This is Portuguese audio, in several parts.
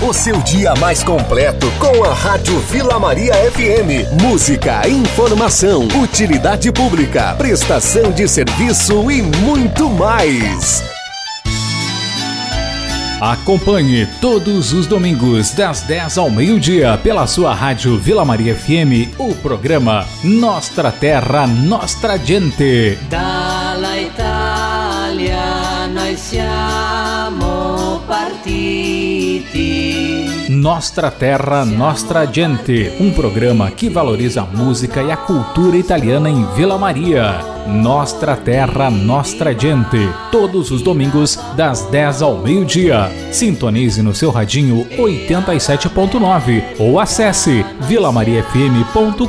O seu dia mais completo com a Rádio Vila Maria FM. Música, informação, utilidade pública, prestação de serviço e muito mais. Acompanhe todos os domingos das 10 ao meio-dia pela sua Rádio Vila Maria FM o programa Nostra Terra, Nostra Gente. Dalla Italia noi siamo partiti. Nostra Terra, Nostra Gente, um programa que valoriza a música e a cultura italiana em Vila Maria. Nostra Terra, Nostra Gente, todos os domingos das 10 ao meio-dia. Sintonize no seu radinho 87.9 ou acesse vilamariafm.com.br.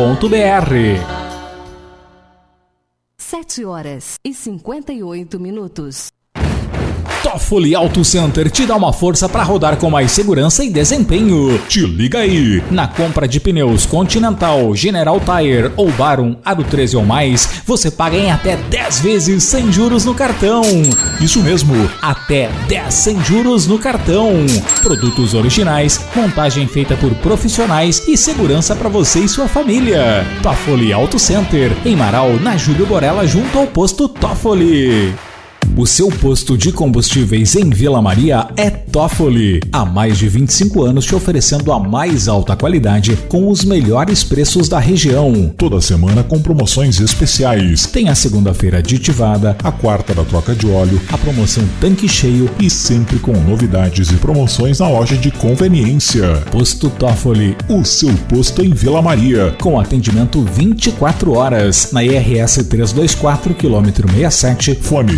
7h58. Toffoli Auto Center te dá uma força para rodar com mais segurança e desempenho. Te liga aí! Na compra de pneus Continental, General Tire ou Barum Aro 13 ou mais, você paga em até 10 vezes sem juros no cartão. Isso mesmo, até 10 sem juros no cartão. Produtos originais, montagem feita por profissionais e segurança para você e sua família. Toffoli Auto Center, em Marau, na Júlio Borella, junto ao posto Toffoli. O seu posto de combustíveis em Vila Maria é Toffoli. Há mais de 25 anos te oferecendo a mais alta qualidade com os melhores preços da região. Toda semana com promoções especiais. Tem a segunda-feira aditivada, a quarta da troca de óleo, a promoção tanque cheio e sempre com novidades e promoções na loja de conveniência. Posto Toffoli, o seu posto em Vila Maria. Com atendimento 24 horas. Na IRS 324, quilômetro 67. Fone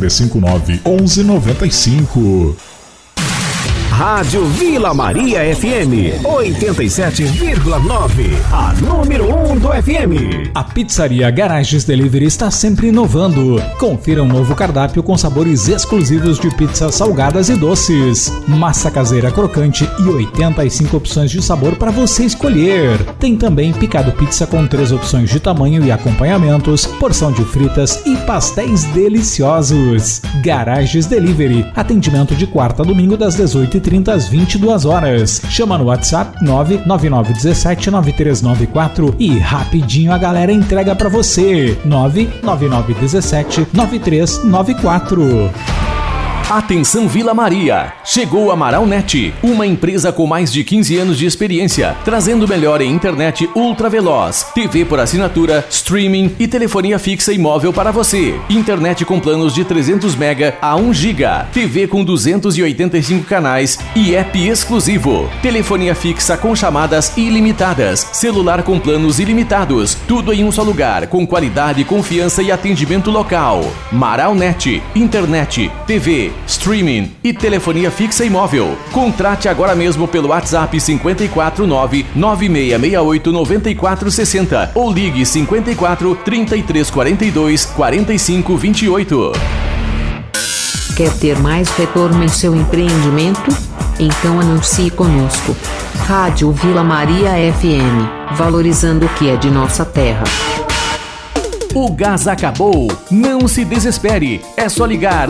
3359-1195. Rádio Vila Maria FM 87,9, a número 1 do FM. A pizzaria Garages Delivery está sempre inovando. Confira um novo cardápio com sabores exclusivos de pizzas salgadas e doces, massa caseira crocante e 85 opções de sabor para você escolher. Tem também picado pizza com 3 opções de tamanho e acompanhamentos, porção de fritas e pastéis deliciosos. Garages Delivery, atendimento de quarta a domingo das 18h30 às 22 horas. Chama no WhatsApp 999179394 e rapidinho a galera entrega pra você. 999179394. Atenção Vila Maria! Chegou a Maraunet, uma empresa com mais de 15 anos de experiência, trazendo o melhor em internet ultra veloz, TV por assinatura, streaming e telefonia fixa e móvel para você. Internet com planos de 300 MB a 1 GB, TV com 285 canais e app exclusivo. Telefonia fixa com chamadas ilimitadas, celular com planos ilimitados, tudo em um só lugar, com qualidade, confiança e atendimento local. Maraunet, internet, TV, streaming e telefonia fixa e móvel. Contrate agora mesmo pelo WhatsApp 549-9668-9460 ou ligue 54 3342 4528. Quer ter mais retorno em seu empreendimento? Então anuncie conosco. Rádio Vila Maria FM, valorizando o que é de nossa terra. O gás acabou? Não se desespere. É só ligar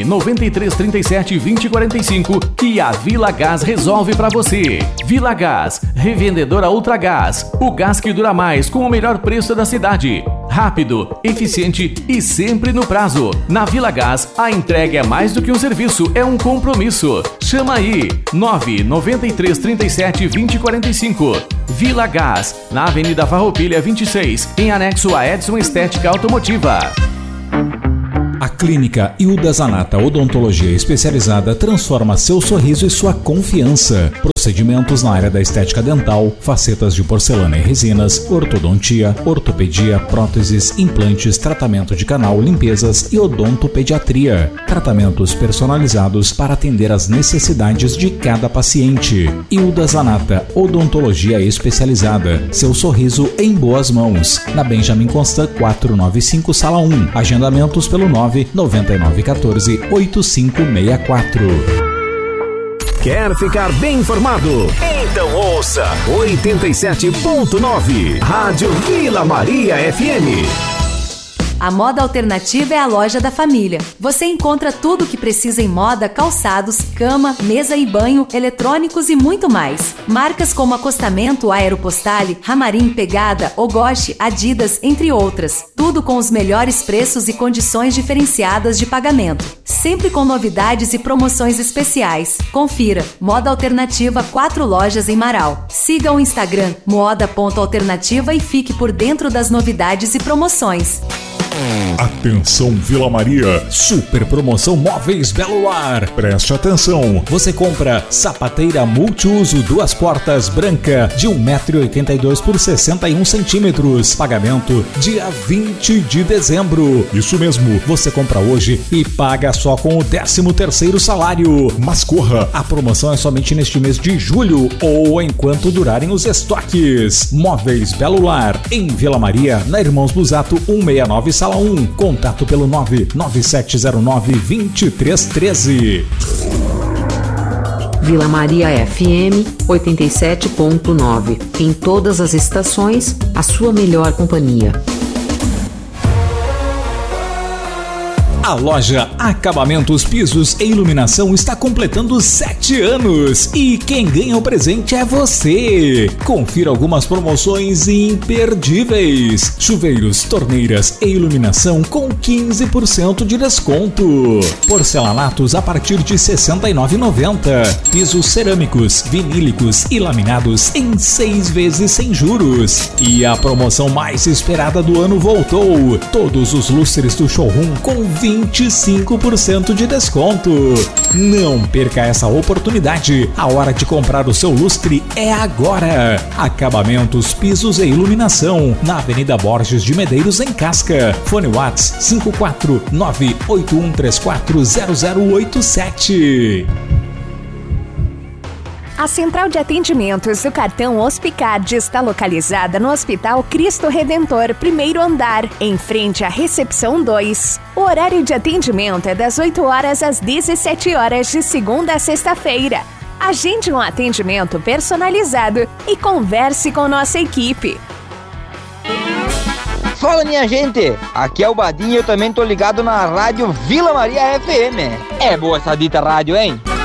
99337-2045 que a Vila Gás resolve para você. Vila Gás, revendedora Ultragás. O gás que dura mais com o melhor preço da cidade. Rápido, eficiente e sempre no prazo. Na Vila Gás, a entrega é mais do que um serviço, é um compromisso. Chama aí, 99337-2045. Vila Gás, na Avenida Farroupilha 26, em anexo a Edson Estética Automotiva. A clínica Hilda Zanata Odontologia Especializada transforma seu sorriso e sua confiança. Procedimentos na área da estética dental, facetas de porcelana e resinas, ortodontia, ortopedia, próteses, implantes, tratamento de canal, limpezas e odontopediatria. Tratamentos personalizados para atender às necessidades de cada paciente. Hilda Zanata Odontologia Especializada. Seu sorriso em boas mãos. Na Benjamin Constant 495, Sala 1. Agendamentos pelo 99914-8564. Quer ficar bem informado? Então ouça 87.9 Rádio Vila Maria FM. A Moda Alternativa é a loja da família. Você encontra tudo o que precisa em moda, calçados, cama, mesa e banho, eletrônicos e muito mais. Marcas como Acostamento, Aeropostale, Ramarim, Pegada, Ogoshi, Adidas, entre outras. Tudo com os melhores preços e condições diferenciadas de pagamento. Sempre com novidades e promoções especiais. Confira. Moda Alternativa, 4 lojas em Marau. Siga o Instagram moda.alternativa e fique por dentro das novidades e promoções. Atenção Vila Maria, Super promoção Móveis Belo Lar. preste atenção. Você compra sapateira multiuso 2 portas branca de 1,82 m por 61 cm. Pagamento dia 20 de dezembro. Isso mesmo, Você compra hoje e paga só com o 13º salário. mas corra. A promoção é somente neste mês de julho ou enquanto durarem os estoques. Móveis Belo Lar, em Vila Maria, na Irmãos Busato 169, Sala 1. Contato pelo 99709-2313. Vila Maria FM 87.9. Em todas as estações, a sua melhor companhia. A loja Acabamentos, Pisos e Iluminação está completando 7 anos e quem ganha o presente é você. Confira algumas promoções imperdíveis: chuveiros, torneiras e iluminação com 15% de desconto, porcelanatos a partir de R$ 69,90, pisos cerâmicos, vinílicos e laminados em 6 vezes sem juros. E a promoção mais esperada do ano voltou: todos os lustres do showroom com 25% de desconto. Não perca essa oportunidade. A hora de comprar o seu lustre é agora. Acabamentos, Pisos e Iluminação, na Avenida Borges de Medeiros, em Casca. Fone WhatsApp 54981340087. A Central de Atendimentos do Cartão Hospicard está localizada no Hospital Cristo Redentor, 1º andar, em frente à Recepção 2. O horário de atendimento é das 8 horas às 17 horas, de segunda a sexta-feira. Agende um atendimento personalizado e converse com nossa equipe. Fala, minha gente, aqui é o Badinho, eu também tô ligado na rádio Vila Maria FM. É boa essa dita rádio, hein?